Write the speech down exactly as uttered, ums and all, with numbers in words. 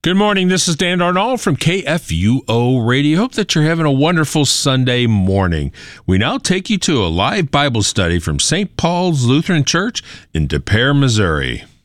Good morning. This is Dan Darnall from K F U O Radio. Hope that you're having a wonderful Sunday morning. We now take you to a live Bible study from Saint Paul's Lutheran Church in Des Peres, Missouri.